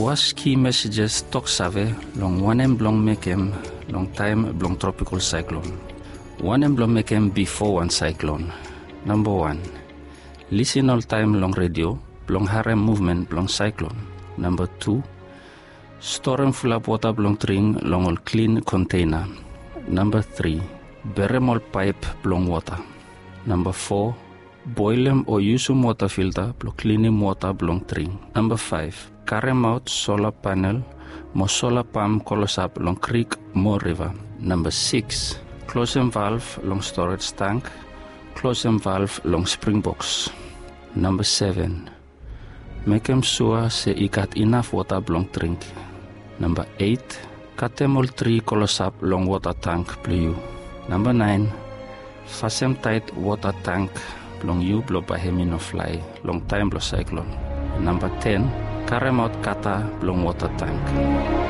Was key messages talk save long one blong mekem long time blong tropical cyclone. One blong mekem before one cyclone. Number 1. Listen all time long radio blong harem movement blong cyclone. Number 2. Store and full up water blong tring long all clean container. Number 3. Berem all pipe blong water. Number 4. Boil them or use some water filter blong cleaning water blong tring. Number 5. Carry out solar panel mo solar pump colos up long creek mo river. Number 6. Close and valve long storage tank. Close and valve long spring box. Number 7. Make them sure say you got enough water blong drink. Number 8. Cut them all 3 colos up long water tank blue. Number 9. Fasten tight water tank blong you blow by hemi no fly long time blow cyclone. Number 10. Carry out kata blong water tank.